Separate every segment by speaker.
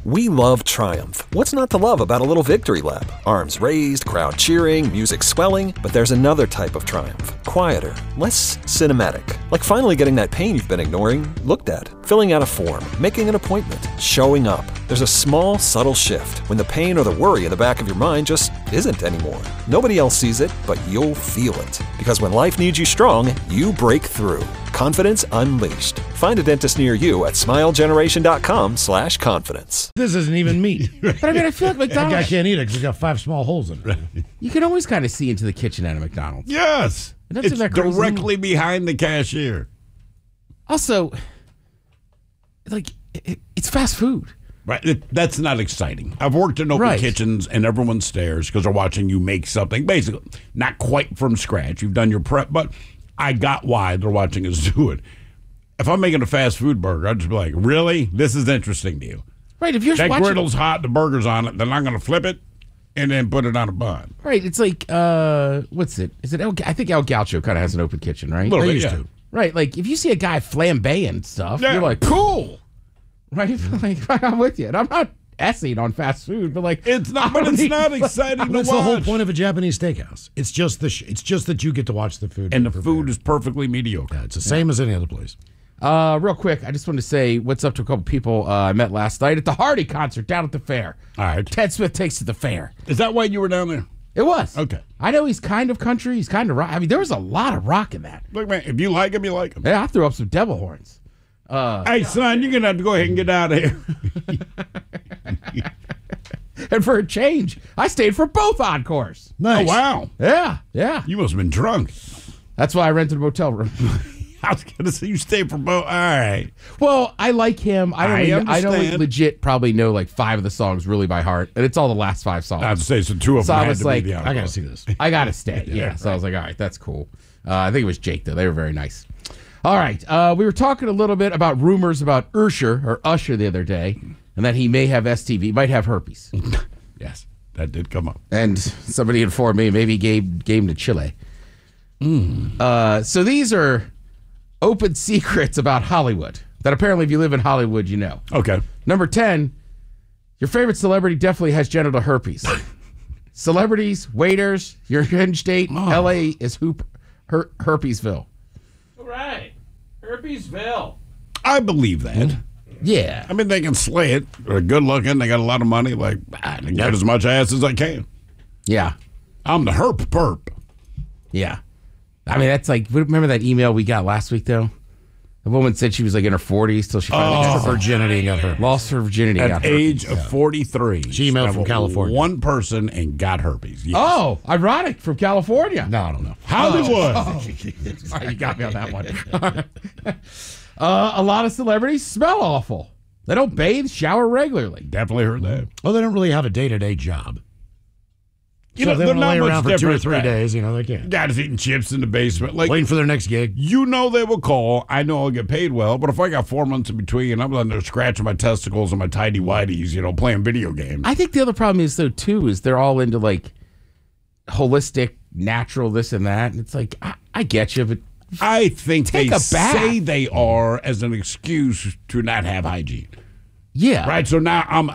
Speaker 1: We love Triumph. What's not to love about a little victory lap? Arms raised, crowd cheering, music swelling. But there's another type of triumph. Quieter, less cinematic. Like finally getting that pain you've been ignoring looked at. Filling out a form, making an appointment, showing up. There's a small, subtle shift when the pain or the worry in the back of your mind just isn't anymore. Nobody else sees it, but you'll feel it. Because when life needs you strong, you break through. Confidence Unleashed. Find a dentist near you at smilegeneration.com/confidence.
Speaker 2: This isn't even meat.
Speaker 3: But I mean, I feel like
Speaker 2: That guy
Speaker 3: McDonald's,
Speaker 2: can't eat it because it's got 5 small holes in it.
Speaker 3: you can always kind of see into the kitchen at a McDonald's.
Speaker 4: Yes.
Speaker 3: That's
Speaker 4: It's
Speaker 3: that crazy.
Speaker 4: directly behind the cashier.
Speaker 3: Also, like, it's fast food.
Speaker 4: Right. That's not exciting. I've worked in open kitchens and everyone stares because they're watching you make something, basically, not quite from scratch. You've done your prep, but I got why they're watching us do it. If I'm making a fast food burger, I'd just be like, really? This is interesting to you.
Speaker 3: Right. If you're
Speaker 4: That
Speaker 3: watching,
Speaker 4: griddle's hot, the burger's on it, then I'm going to flip it and then put it on a bun.
Speaker 3: right. It's like, what's it? Is it? I think El Gaucho kind of has an open kitchen, right?
Speaker 4: A little
Speaker 2: They
Speaker 4: bit,
Speaker 2: used
Speaker 4: yeah.
Speaker 2: to.
Speaker 3: Right. Like, if you see a guy flambeing stuff,
Speaker 4: Yeah.
Speaker 3: you're like, cool. Right. Like, I'm with you. And I'm not essing on fast food, but like,
Speaker 4: It's not,
Speaker 3: I
Speaker 4: but
Speaker 3: don't
Speaker 4: it's
Speaker 3: need-
Speaker 4: not exciting to
Speaker 2: That's
Speaker 4: watch.
Speaker 2: the whole point of a Japanese steakhouse. It's just it's just that you get to watch the food.
Speaker 4: And
Speaker 2: be
Speaker 4: the
Speaker 2: prepared.
Speaker 4: food is perfectly mediocre.
Speaker 2: Yeah, it's the same as any other place.
Speaker 3: Real quick, I just wanted to say what's up to a couple people I met last night at the Hardy concert down at the fair.
Speaker 4: All right.
Speaker 3: Ted Smith Takes to the Fair.
Speaker 4: Is that why you were down there?
Speaker 3: It was.
Speaker 4: Okay.
Speaker 3: I know he's kind of country. He's kind of rock. I mean, there was a lot of rock in that.
Speaker 4: Look, man, if you like him, you like him.
Speaker 3: Yeah, I threw up some devil horns.
Speaker 4: Hey, son, you're going to have to go ahead and get out of here.
Speaker 3: And for a change, I stayed for both encores.
Speaker 2: Nice.
Speaker 4: Oh, wow.
Speaker 3: Yeah.
Speaker 4: You must have been drunk.
Speaker 3: That's why I rented a motel room.
Speaker 4: I was going to say you stayed for both. All right.
Speaker 3: Well, I like him. I don't
Speaker 4: understand.
Speaker 3: legit probably know like 5 of the songs really by heart, and it's all the last 5 songs.
Speaker 4: I have to say, so 2 of
Speaker 3: So
Speaker 4: them
Speaker 3: I
Speaker 4: had
Speaker 3: was
Speaker 4: to
Speaker 3: like,
Speaker 4: be the
Speaker 2: I
Speaker 4: encore.
Speaker 2: got to see this.
Speaker 3: I gotta stay. Yeah. So I was like, all right, that's cool. I think it was Jake though. They were very nice. All right. We were talking a little bit about rumors about Usher the other day, and that he may have STV, might have herpes.
Speaker 4: Yes, that did come up.
Speaker 3: And somebody informed me maybe he gave him to Chile. So these are open secrets about Hollywood that apparently if you live in Hollywood, you know.
Speaker 4: Okay.
Speaker 3: Number 10, your favorite celebrity definitely has genital herpes. Celebrities, waiters, your hinge date, LA is herpesville.
Speaker 5: All right. Herpesville.
Speaker 4: I believe that.
Speaker 3: Yeah.
Speaker 4: I mean, they can slay it. They're good looking. They got a lot of money. Like, I can get as much ass as I can.
Speaker 3: Yeah.
Speaker 4: I'm the herp perp.
Speaker 3: Yeah. I mean, that's like, remember that email we got last week, though? The woman said she was like in her 40s till she finally
Speaker 2: Lost her virginity and got her.
Speaker 3: lost her virginity.
Speaker 4: At
Speaker 3: got
Speaker 4: age of 43.
Speaker 2: She emailed from
Speaker 4: traveled
Speaker 2: California.
Speaker 4: One person and got herpes. Yes.
Speaker 3: Oh, ironic from California.
Speaker 2: No, I don't know.
Speaker 4: Hollywood.
Speaker 3: Sorry, you got me on that one. A lot of celebrities smell awful. They don't bathe, shower regularly.
Speaker 4: Definitely heard that.
Speaker 2: Well, they don't really have a day-to-day job.
Speaker 4: You
Speaker 2: So
Speaker 4: know,
Speaker 2: they
Speaker 4: they're
Speaker 2: want to
Speaker 4: not
Speaker 2: lay
Speaker 4: much
Speaker 2: around for 2 or
Speaker 4: different.
Speaker 2: 3
Speaker 4: Right.
Speaker 2: days. You know, they can't.
Speaker 4: Guys eating chips in the basement. Like,
Speaker 2: Waiting for their next gig.
Speaker 4: you know they will call. I know I'll get paid well, but if I got 4 months in between, I'm letting there scratching my testicles and my tidy whities, playing video games.
Speaker 3: I think the other problem is, though, too, is they're all into like holistic, natural, this and that. And it's like, I get you, but
Speaker 4: I think
Speaker 3: Take
Speaker 4: they
Speaker 3: a bath.
Speaker 4: say they are as an excuse to not have hygiene.
Speaker 3: yeah.
Speaker 4: Right, so now I'm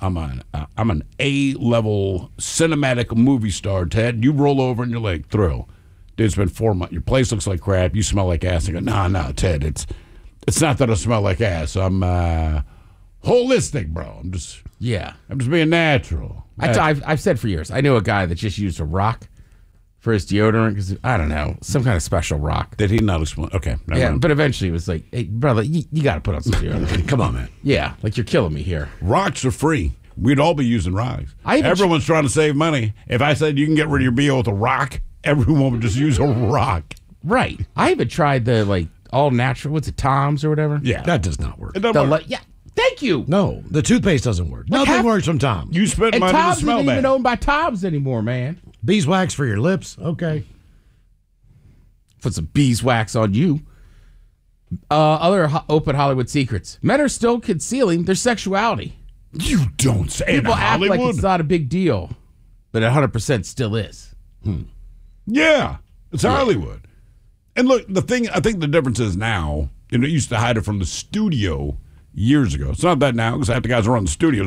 Speaker 4: an A-level cinematic movie star, Ted. You roll over and you're like, Thrill. Dude, it's been 4 months. Your place looks like crap. You smell like ass. I go, no, Ted. It's not that I smell like ass. I'm holistic, bro. I'm just being natural.
Speaker 3: I've said for years, I knew a guy that just used a rock for his deodorant because, I don't know, some kind of special rock.
Speaker 4: Did he not explain? Okay. never
Speaker 3: Yeah,
Speaker 4: mind.
Speaker 3: but eventually it was like, hey, brother, you got to put on some deodorant.
Speaker 2: Come on, man.
Speaker 3: Yeah, like you're killing me here.
Speaker 4: Rocks are free. We'd all be using rocks.
Speaker 3: I even-
Speaker 4: Everyone's trying to save money. If I said you can get rid of your BO with a rock, everyone would just use a rock.
Speaker 3: Right. I even tried the like all natural, what's it, Tom's or whatever?
Speaker 4: Yeah.
Speaker 2: That does not work.
Speaker 4: It doesn't work.
Speaker 3: Yeah. Thank you.
Speaker 2: No, the toothpaste doesn't work. Nothing
Speaker 3: half-
Speaker 2: works from Tom.
Speaker 4: You spend
Speaker 3: And
Speaker 4: money to
Speaker 3: Tom's
Speaker 4: smell
Speaker 3: isn't
Speaker 4: bad.
Speaker 3: even owned by Tom's anymore, man.
Speaker 2: Beeswax for your lips. Okay.
Speaker 3: Put some beeswax on you. Other open Hollywood secrets. Men are still concealing their sexuality.
Speaker 4: You don't say
Speaker 3: People
Speaker 4: in
Speaker 3: act
Speaker 4: Hollywood.
Speaker 3: like it's not a big deal, but it 100% still is.
Speaker 4: Yeah, it's Hollywood. And look, I think the difference is now, it used to hide it from the studio years ago. It's not that now because half the guys who run the studios